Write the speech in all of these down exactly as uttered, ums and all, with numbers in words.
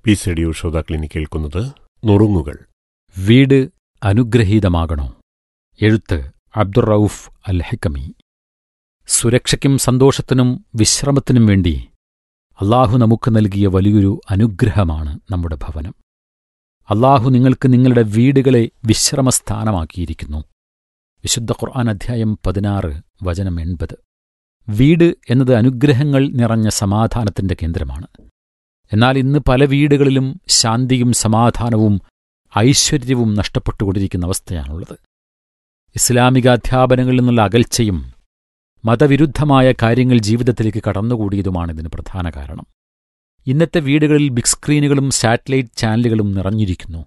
Piece radio ശ്രോതാക്കളിനി കേൾക്കുന്നത് നുറുങ്ങുകൾ. വീട് അനുഗ്രഹീതമാകണോ? എഴുത്ത് അബ്ദുർ റഊഫ് അൽ ഹക്കമി. സുരക്ഷയ്ക്കും സന്തോഷത്തിനും വിശ്രമത്തിനും വേണ്ടി അള്ളാഹു നമുക്ക് നൽകിയ വലിയൊരു അനുഗ്രഹമാണ് നമ്മുടെ ഭവനം. അള്ളാഹു നിങ്ങൾക്ക് നിങ്ങളുടെ വീടുകളെ വിശ്രമസ്ഥാനമാക്കിയിരിക്കുന്നു. വിശുദ്ധ ഖുർആൻ അധ്യായം പതിനാറ് വചനം എൺപത്. വീട് എന്നത് അനുഗ്രഹങ്ങൾ നിറഞ്ഞ സമാധാനത്തിന്റെ കേന്ദ്രമാണ്. എന്നാൽ ഇന്ന് പല വീടുകളിലും ശാന്തിയും സമാധാനവും ഐശ്വര്യവും നഷ്ടപ്പെട്ടുകൊണ്ടിരിക്കുന്ന അവസ്ഥയാണുള്ളത്. ഇസ്ലാമിക അധ്യാപനങ്ങളിൽ നിന്നുള്ള അകൽച്ചയും മതവിരുദ്ധമായ കാര്യങ്ങൾ ജീവിതത്തിലേക്ക് കടന്നുകൂടിയതുമാണ് ഇതിന് പ്രധാന കാരണം. ഇന്നത്തെ വീടുകളിൽ ബിഗ് സ്ക്രീനുകളും സാറ്റലൈറ്റ് ചാനലുകളും നിറഞ്ഞിരിക്കുന്നു.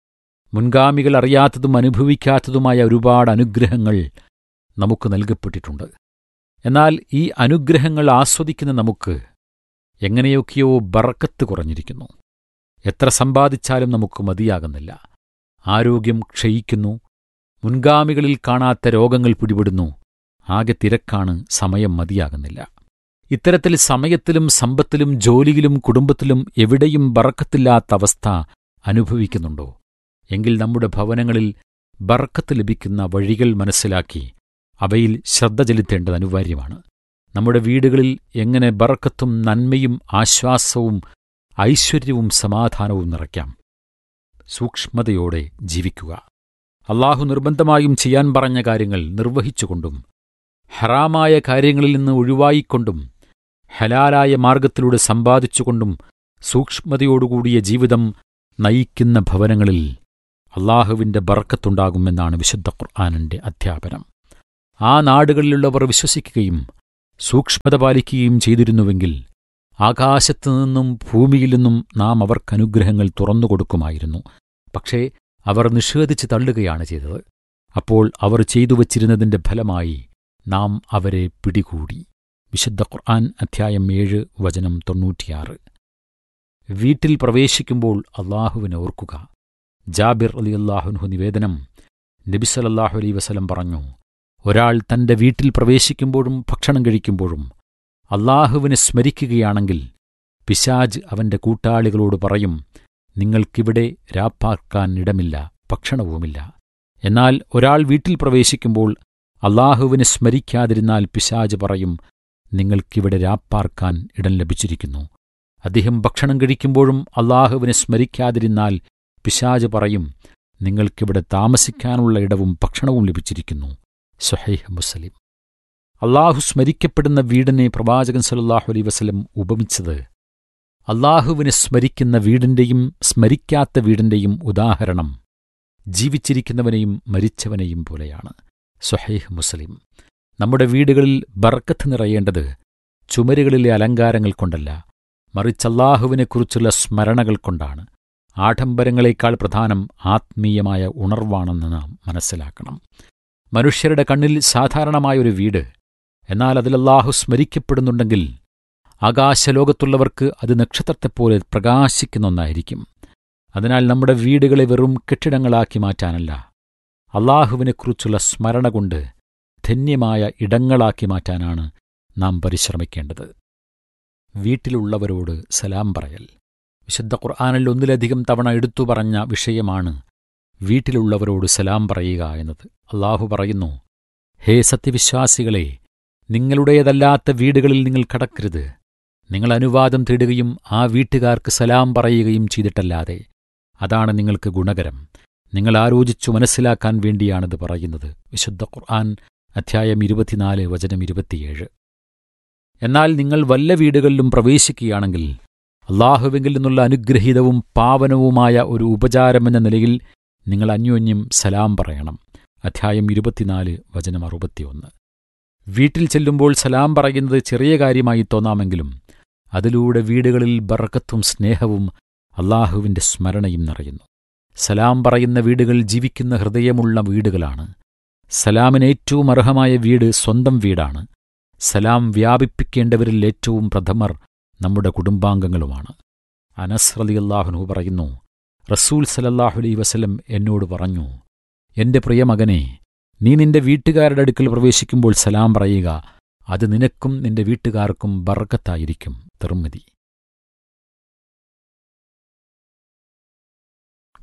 മുൻഗാമികൾ അറിയാത്തതും അനുഭവിക്കാത്തതുമായ ഒരുപാട് അനുഗ്രഹങ്ങൾ നമുക്ക് നൽകപ്പെട്ടിട്ടുണ്ട്. എന്നാൽ ഈ അനുഗ്രഹങ്ങൾ ആസ്വദിക്കുന്ന നമുക്ക് എങ്ങനെയൊക്കെയോ ബറക്കത്ത് കുറഞ്ഞിരിക്കുന്നു. എത്ര സമ്പാദിച്ചാലും നമുക്ക് മതിയാകുന്നില്ല. ആരോഗ്യം ക്ഷയിക്കുന്നു. മുൻഗാമികളിൽ കാണാത്ത രോഗങ്ങൾ പിടിപെടുന്നു. ആകെ തിരക്കാണ്, സമയം മതിയാകുന്നില്ല. ഇത്തരത്തിൽ സമയത്തിലും സമ്പത്തിലും ജോലിയിലും കുടുംബത്തിലും എവിടെയും ബറക്കത്തില്ലാത്ത അവസ്ഥ അനുഭവിക്കുന്നുണ്ടോ? എങ്കിൽ നമ്മുടെ ഭവനങ്ങളിൽ ബറക്കത്ത് ലഭിക്കുന്ന വഴികൾ മനസ്സിലാക്കി അവയിൽ ശ്രദ്ധ ചെലുത്തേണ്ടത് അനിവാര്യമാണ്. നമ്മുടെ വീടുകളിൽ എങ്ങനെ ബറക്കത്തും നന്മയും ആശ്വാസവും ഐശ്വര്യവും സമാധാനവും നിറയ്ക്കാം? സൂക്ഷ്മതയോടെ ജീവിക്കുക. അള്ളാഹു നിർബന്ധമായും ചെയ്യാൻ പറഞ്ഞ കാര്യങ്ങൾ നിർവഹിച്ചുകൊണ്ടും ഹറാമായ കാര്യങ്ങളിൽ നിന്ന് ഒഴിവായിക്കൊണ്ടും ഹലാലായ മാർഗത്തിലൂടെ സമ്പാദിച്ചുകൊണ്ടും സൂക്ഷ്മതയോടുകൂടിയ ജീവിതം നയിക്കുന്ന ഭവനങ്ങളിൽ അള്ളാഹുവിന്റെ ബറക്കത്തുണ്ടാകുമെന്നാണ് വിശുദ്ധ ഖുർആനിന്റെ അധ്യാപനം. ആ നാടുകളിലുള്ളവർ വിശ്വസിക്കുകയും സൂക്ഷ്മത പാലിക്കുകയും ചെയ്തിരുന്നുവെങ്കിൽ ആകാശത്തു നിന്നും ഭൂമിയിൽ നിന്നും നാം അവർക്കനുഗ്രഹങ്ങൾ തുറന്നുകൊടുക്കുമായിരുന്നു. പക്ഷേ അവർ നിഷേധിച്ച് തള്ളുകയാണ് ചെയ്തത്. അപ്പോൾ അവർ ചെയ്തു വച്ചിരുന്നതിന്റെ ഫലമായി നാം അവരെ പിടികൂടി. വിശുദ്ധ ഖുർആൻ അധ്യായം ഏഴ് വചനം തൊണ്ണൂറ്റിയാറ്. വീട്ടിൽ പ്രവേശിക്കുമ്പോൾ അള്ളാഹുവിനെ ഓർക്കുക. ജാബിർ റളിയല്ലാഹുൻഹു നിവേദനം, നബി സല്ലല്ലാഹു അലൈഹി വസല്ലം പറഞ്ഞു, ഒരാൾ തന്റെ വീട്ടിൽ പ്രവേശിക്കുമ്പോഴും ഭക്ഷണം കഴിക്കുമ്പോഴും അള്ളാഹുവിനെ സ്മരിക്കുകയാണെങ്കിൽ പിശാജ് അവന്റെ കൂട്ടാളികളോട് പറയും, നിങ്ങൾക്കിവിടെ രാപ്പാർക്കാൻ ഇടമില്ല, ഭക്ഷണവുമില്ല. എന്നാൽ ഒരാൾ വീട്ടിൽ പ്രവേശിക്കുമ്പോൾ അള്ളാഹുവിനെ സ്മരിക്കാതിരുന്നാൽ പിശാജ് പറയും, നിങ്ങൾക്കിവിടെ രാപ്പാർക്കാൻ ഇടം ലഭിച്ചിരിക്കുന്നു. അദ്ദേഹം ഭക്ഷണം കഴിക്കുമ്പോഴും അള്ളാഹുവിനെ സ്മരിക്കാതിരുന്നാൽ പിശാജ് പറയും, നിങ്ങൾക്കിവിടെ താമസിക്കാനുള്ള ഇടവും ഭക്ഷണവും ലഭിച്ചിരിക്കുന്നു. സ്വഹീഹ് മുസ്ലിം. അള്ളാഹു സ്മരിക്കപ്പെടുന്ന വീടിനെ പ്രവാചകൻ സല്ലല്ലാഹു അലൈഹി വസല്ലം ഉപമിച്ചത് അള്ളാഹുവിനെ സ്മരിക്കുന്ന വീടിന്റെയും സ്മരിക്കാത്ത വീടിന്റെയും ഉദാഹരണം ജീവിച്ചിരിക്കുന്നവനെയും മരിച്ചവനെയും പോലെയാണ്. സ്വഹീഹ് മുസ്ലിം. നമ്മുടെ വീടുകളിൽ ബർക്കത്ത് നിറയേണ്ടത് ചുമരുകളിലെ അലങ്കാരങ്ങൾ കൊണ്ടല്ല, മറിച്ച് അല്ലാഹുവിനെക്കുറിച്ചുള്ള സ്മരണകൾ കൊണ്ടാണ്. ആഡംബരങ്ങളെക്കാൾ പ്രധാനം ആത്മീയമായ ഉണർവാണെന്ന് നാം മനസ്സിലാക്കണം. മനുഷ്യരുടെ കണ്ണിൽ സാധാരണമായൊരു വീട്, എന്നാൽ അതിൽ അല്ലാഹു സ്മരിക്കപ്പെടുന്നുണ്ടെങ്കിൽ ആകാശലോകത്തുള്ളവർക്ക് അത് നക്ഷത്രത്തെപ്പോലെ പ്രകാശിക്കുന്ന ഒന്നായിരിക്കും. അതിനാൽ നമ്മുടെ വീടുകളെ വെറും കെട്ടിടങ്ങളാക്കി മാറ്റാനല്ല, അല്ലാഹുവിനെക്കുറിച്ചുള്ള സ്മരണ കൊണ്ട് ധന്യമായ ഇടങ്ങളാക്കി മാറ്റാനാണ് നാം പരിശ്രമിക്കേണ്ടത്. വീട്ടിലുള്ളവരോട് സലാം പറയൽ. വിശുദ്ധ ഖുർആനിൽ ഒന്നിലധികം തവണ എടുത്തു പറഞ്ഞ വിഷയമാണ് വീട്ടിലുള്ളവരോട് സലാം പറയുക എന്നത്. അല്ലാഹു പറയുന്നു, ഹേ സത്യവിശ്വാസികളെ, നിങ്ങളുടേതല്ലാത്ത വീടുകളിൽ നിങ്ങൾ കടക്കരുത്. നിങ്ങൾ അനുവാദം തേടുകയും ആ വീട്ടുകാർക്ക് സലാം പറയുകയും ചെയ്തിട്ടല്ലാതെ. അതാണ് നിങ്ങൾക്ക് ഗുണകരം. നിങ്ങൾ ആലോചിച്ചു മനസ്സിലാക്കാൻ വേണ്ടിയാണിത് പറയുന്നത്. വിശുദ്ധ ഖുർആൻ അധ്യായം ഇരുപത്തിനാല് വചനം ഇരുപത്തിയേഴ്. എന്നാൽ നിങ്ങൾ വല്ല വീടുകളിലും പ്രവേശിക്കുകയാണെങ്കിൽ അല്ലാഹുവിങ്കിൽ നിന്നുള്ള അനുഗ്രഹീതവും പാവനവുമായ ഒരു ഉപചാരമെന്ന നിലയിൽ നിങ്ങൾ അന്യോന്യം സലാം പറയണം. അധ്യായം ഇരുപത്തിനാല് വചനം അറുപത്തിയൊന്ന്. വീട്ടിൽ ചെല്ലുമ്പോൾ സലാം പറയുന്നത് ചെറിയ കാര്യമായി തോന്നാമെങ്കിലും അതിലൂടെ വീടുകളിൽ ബറക്കത്തും സ്നേഹവും അല്ലാഹുവിന്റെ സ്മരണയും നിറയുന്നു. സലാം പറയുന്ന വീടുകൾ ജീവിക്കുന്ന ഹൃദയമുള്ള വീടുകളാണ്. സലാമിന് ഏറ്റവും അർഹമായ വീട് സ്വന്തം വീടാണ്. സലാം വ്യാപിപ്പിക്കേണ്ടവരിൽ ഏറ്റവും പ്രഥമർ നമ്മുടെ കുടുംബാംഗങ്ങളുമാണ്. അനസ് റളിയല്ലാഹു അൻഹു പറയുന്നു, റസൂൽ സല്ലല്ലാഹു അലൈഹി വസല്ലം എന്നോട് പറഞ്ഞു, എന്റെ പ്രിയമകനെ, നീ നിന്റെ വീട്ടുകാരുടെ അടുക്കൽ പ്രവേശിക്കുമ്പോൾ സലാം പറയുക. അത് നിനക്കും നിന്റെ വീട്ടുകാർക്കും ബർക്കത്തായിരിക്കും. തിർമിദി.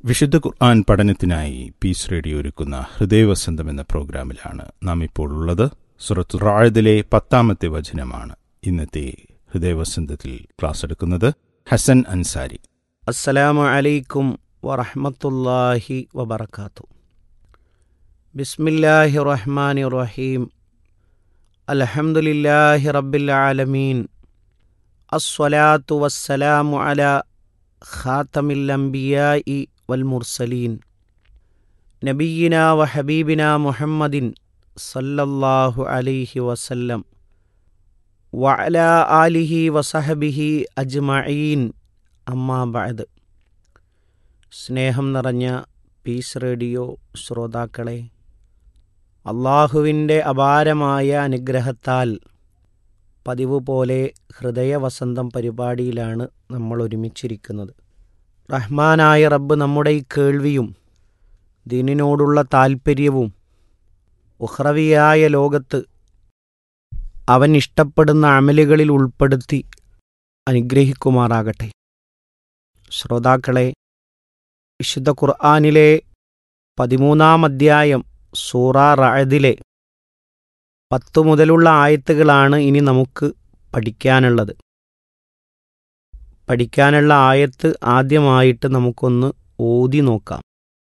വിശുദ്ധ ഖുർആൻ പഠനത്തിനായി പീസ് റേഡിയോ ഒരുക്കുന്ന ഹൃദയവസന്തം എന്ന പ്രോഗ്രാമിലാണ് നാം ഇപ്പോൾ ഉള്ളത്. സൂറത്തുൽ റഅദിലെ പത്താമത്തെ വചനമാണ് ഇന്നത്തെ ഹൃദയവസന്തത്തിൽ ക്ലാസ് എടുക്കുന്നത് ഹസൻ അൻസാരി. അസ്സലാമു അലൈക്കും വറഹ്മത്തുള്ളാഹി വബറകാതുഹു. ബിസ്മില്ലാഹിർ റഹ്മാനിർ റഹീം. അൽഹംദുലില്ലാഹി റബ്ബിൽ ആലമീൻ. അസ്സലാത്തു വസ്സലാമു അലാ ഖാതമിൽ അംബിയാഇ വൽ മുർസലീൻ നബിയിനാ വഹബീബിനാ മുഹമ്മദിൻ സല്ലല്ലാഹു അലൈഹി വസല്ലം വഅലാ ആലിഹി വസഹബിഹി അജ്മഈൻ. അമ്മാ ബഅദ്. സ്നേഹം നിറഞ്ഞ പീസ് റേഡിയോ ശ്രോതാക്കളെ, അള്ളാഹുവിൻ്റെ അപാരമായ അനുഗ്രഹത്താൽ പതിവ് പോലെ ഹൃദയവസന്തം പരിപാടിയിലാണ് നമ്മൾ ഒരുമിച്ചിരിക്കുന്നത്. റഹ്മാനായ റബ്ബ് നമ്മുടെ ഈ കേൾവിയും ദീനിനോടുള്ള താൽപ്പര്യവും ഉഖ്റവിയായ ലോകത്ത് അവൻ ഇഷ്ടപ്പെടുന്ന അമലുകളിൽ ഉൾപ്പെടുത്തി അനുഗ്രഹിക്കുമാറാകട്ടെ. ശ്രോതാക്കളെ, വിശുദ്ധ ഖുർആനിലെ പതിമൂന്നാം അധ്യായം സൂറ റഅദിലെ പത്തു മുതലുള്ള ആയത്തുകളാണ് ഇനി നമുക്ക് പഠിക്കാനുള്ളത്. പഠിക്കാനുള്ള ആയത്ത് ആദ്യമായിട്ട് നമുക്കൊന്ന് ഓതി നോക്കാം.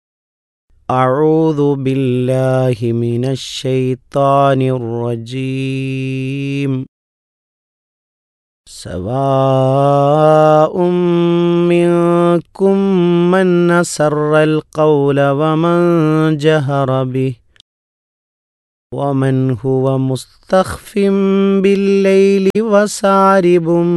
അഊദു ബില്ലാഹി മിനശ് ശൈത്താനിർ റജീം. സവാഉം മിൻകും മൻ അസറൽ ഖൗല വമൻ ജഹറ ബിഹി വമൻ ഹുവ മുസ്തഖ്ഫിൻ ബില്ലൈലി വസാരിബും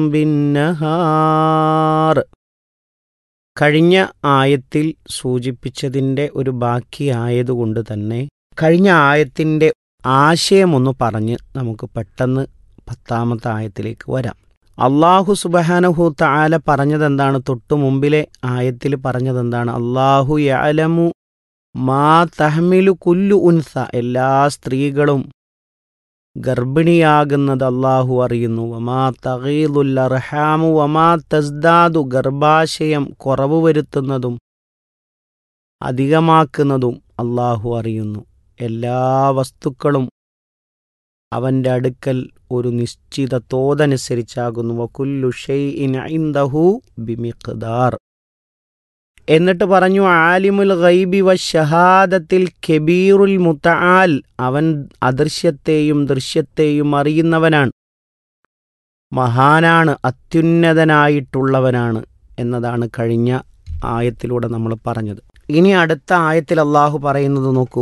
ബിന്നഹാർ. കഴിഞ്ഞ ആയത്തിൽ സൂചിപ്പിച്ചതിൻ്റെ ഒരു ബാക്കിയായതുകൊണ്ട് തന്നെ കഴിഞ്ഞ ആയത്തിൻ്റെ ആശയമൊന്ന് പറഞ്ഞ് നമുക്ക് പെട്ടെന്ന് പത്താമത്തെ ആയത്തിലേക്ക് വരാം. അള്ളാഹു സുബ്ഹാനഹു തആല പറഞ്ഞതെന്താണ്? തൊട്ടു മുമ്പിലെ ആയത്തിൽ പറഞ്ഞതെന്താണ്? അള്ളാഹു യഅലമു മാ തഹ്മിലു കുല്ലു ഉൻസ. എല്ലാ സ്ത്രീകളും ഗർഭിണിയാകുന്നത് അള്ളാഹു അറിയുന്നു. വമാ തഗീദുൽ അർഹാമു വമാ തസ്ദാദു. ഗർഭാശയം കുറവ് വരുത്തുന്നതും അധികമാക്കുന്നതും അള്ളാഹു അറിയുന്നു. എല്ലാ വസ്തുക്കളും അവൻ്റെ അടുക്കൽ ഒരു നിശ്ചിത തോതനുസരിച്ചാകുന്നു. വകുല്ലു ഷൈഇൻ ഇൻദഹു ബിമിഖ്ദാർ. എന്നിട്ട് പറഞ്ഞു, ആലിമുൽ ഗൈബി വശഹാദത്തിൽ കബീറുൽ മുതആൽ. അവൻ അദൃശ്യത്തെയും ദൃശ്യത്തെയും അറിയുന്നവനാണ്, മഹാനാണ്, അത്യുന്നതനായിട്ടുള്ളവനാണ് എന്നതാണ് കഴിഞ്ഞ ആയത്തിലൂടെ നമ്മൾ പറഞ്ഞത്. ഇനി അടുത്ത ആയത്തിൽ അള്ളാഹു പറയുന്നത് നോക്കൂ.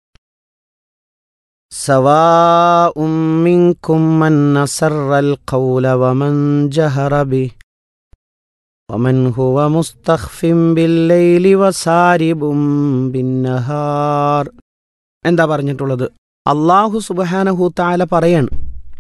സവാഉം മിൻകും മൻ അസറൽ ഖൗല വമൻ ജഹറ ബിഹി വമൻ ഹുവ മുസ്തഖ്ഫിൻ ബില്ലൈലി വസാരിബും ബിന്നഹാർ. എന്താ പറഞ്ഞിട്ടുള്ളത്? അല്ലാഹു സുബ്ഹാനഹു തആല പറയാണ്,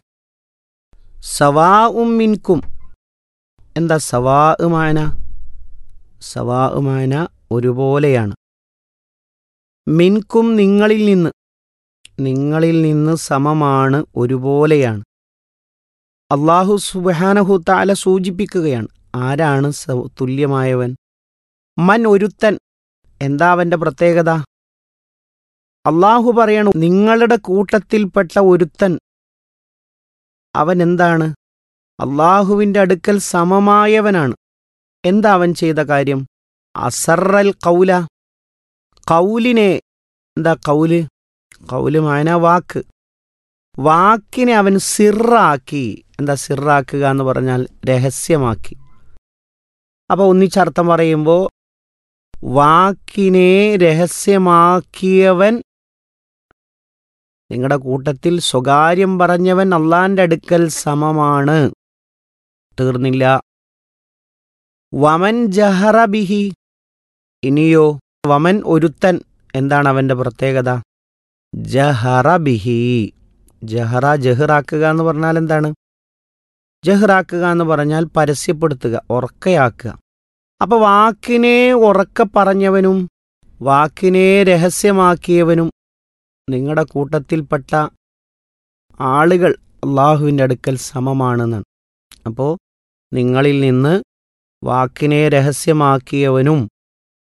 സവാഉം മിൻകും. എന്താ സവാഅ് മാന? സവാഅ് മാന ഒരുപോലെയാണ്. മിൻകും നിങ്ങളിൽ നിന്ന്, നിങ്ങളിൽ നിന്ന് സമമാണ്, ഒരുപോലെയാണ്. അല്ലാഹു സുബ്ഹാനഹു തആല സൂചിപ്പിക്കുകയാണ് ആരാണ് തുല്യമായവൻ? മൻ ഒരുത്തൻ. എന്താ അവൻ്റെ പ്രത്യേകത? അള്ളാഹു പറയണു, നിങ്ങളുടെ കൂട്ടത്തിൽപ്പെട്ട ഒരുത്തൻ. അവൻ എന്താണ്? അള്ളാഹുവിൻ്റെ അടുക്കൽ സമമായവനാണ്. എന്താ അവൻ ചെയ്ത കാര്യം? അസറൽ കൗല. കൗലിനെ, എന്താ കൗല്? കൗല് മാന വാക്ക്. വാക്കിനെ അവൻ സിറാക്കി. എന്താ സിറാക്കുക എന്ന് പറഞ്ഞാൽ രഹസ്യമാക്കി. അപ്പോൾ ഒന്നിച്ചർത്ഥം പറയുമ്പോൾ വാക്കിനെ രഹസ്യമാക്കിയവൻ, നിങ്ങളുടെ കൂട്ടത്തിൽ സ്വകാര്യം പറഞ്ഞവൻ അള്ളാന്റെ അടുക്കൽ സമമാണ്. തീർന്നില്ല. വമൻ ജഹറ ബിഹി. ഇനിയോ വമൻ ഒരുത്തൻ. എന്താണ് അവൻ്റെ പ്രത്യേകത? ജഹറ ബിഹി. ജഹറ ജഹറാക്കുക എന്ന് പറഞ്ഞാൽ എന്താണ്? ജഹറാക്കുക എന്ന് പറഞ്ഞാൽ പരസ്യപ്പെടുത്തുക, ഉറക്കയാക്കുക. അപ്പോൾ വാക്കിനെ ഉറക്ക പറഞ്ഞവനും വാക്കിനെ രഹസ്യമാക്കിയവനും നിങ്ങളുടെ കൂട്ടത്തിൽപ്പെട്ട ആളുകൾ അള്ളാഹുവിൻ്റെ അടുക്കൽ സമമാണെന്നാണ്. അപ്പോൾ നിങ്ങളിൽ നിന്ന് വാക്കിനെ രഹസ്യമാക്കിയവനും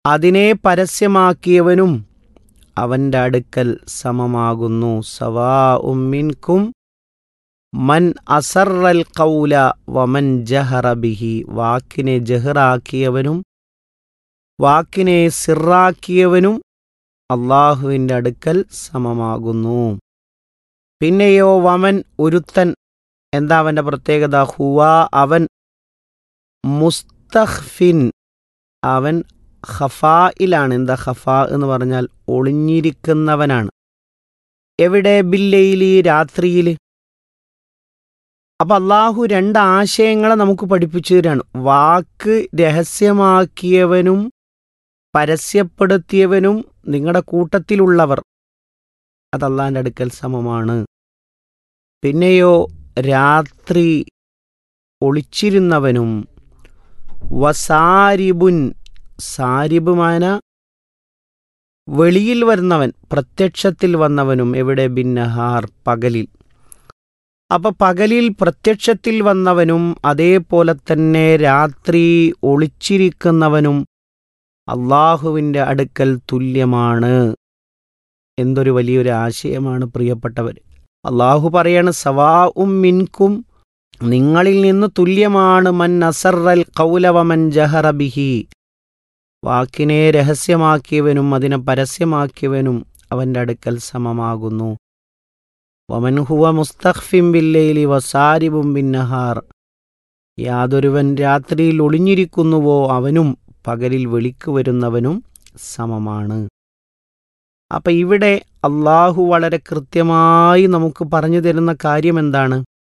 അതിനെ പരസ്യമാക്കിയവനും അവൻ്റെ അടുക്കൽ സമമാകുന്നു. സവാഉം മിൻകും മൻ അസറൽ ഖൗല വമൻ ജഹറ ബിഹി. വാക്കിനെ ജഹറാക്കിയവനും വാക്കിനെ സിറാക്കിയവനും അള്ളാഹുവിൻ്റെ അടുക്കൽ സമമാകുന്നു. പിന്നെയോ വമൻ ഒരുത്തൻ, എന്താ അവൻ്റെ പ്രത്യേകത? ഹുവ അവൻ മുസ്തഖ്ഫിൻ, അവൻ ഖഫായിലാണ്. എന്താ ഖഫാ എന്ന് പറഞ്ഞാൽ ഒളിഞ്ഞിരിക്കുന്നവനാണ്. എവിടെ? ബില്ലയിലി, രാത്രിയിൽ. അപ്പം അള്ളാഹു രണ്ട് ആശയങ്ങളെ നമുക്ക് പഠിപ്പിച്ചു തരാണ്. വാക്ക് രഹസ്യമാക്കിയവനും പരസ്യപ്പെടുത്തിയവനും നിങ്ങളുടെ കൂട്ടത്തിലുള്ളവർ, അത് അള്ളാഹിൻ്റെ അടുക്കൽ സമമാണ്. പിന്നെയോ രാത്രി ഒളിച്ചിരുന്നവനും വസാരിബുൻ, സാരിബുമാന വെളിയിൽ വരുന്നവൻ, പ്രത്യക്ഷത്തിൽ വന്നവനും. എവിടെ? ബിന്നഹാർ, പകലിൽ. അപ്പം പകലിൽ പ്രത്യക്ഷത്തിൽ വന്നവനും അതേപോലെ തന്നെ രാത്രി ഒളിച്ചിരിക്കുന്നവനും അള്ളാഹുവിൻ്റെ അടുക്കൽ തുല്യമാണ്. എന്തൊരു വലിയൊരു ആശയമാണ് പ്രിയപ്പെട്ടവർ. അള്ളാഹു പറയാണ് സവാഉം മിൻകും, നിങ്ങളിൽ നിന്ന് തുല്യമാണ് മൻ അസറൽ ഖൗല വമൻ ജഹറ ബിഹി. വാക്കിനെ രഹസ്യമാക്കിയവനും അതിനെ പരസ്യമാക്കിയവനും അവൻ്റെ അടുക്കൽ സമമാകുന്നു. വമൻ ഹുവ മുസ്തഖ്ഫിൻ ബില്ലൈലി വസാരിബും ബിന്നഹാർ. യാതൊരുവൻ രാത്രിയിൽ ഒളിഞ്ഞിരിക്കുന്നുവോ അവനും പകലിൽ വെളിക്ക് വരുന്നവനും സമമാണ്. അപ്പം ഇവിടെ അള്ളാഹു വളരെ കൃത്യമായി നമുക്ക് പറഞ്ഞു തരുന്ന കാര്യം എന്താണ്?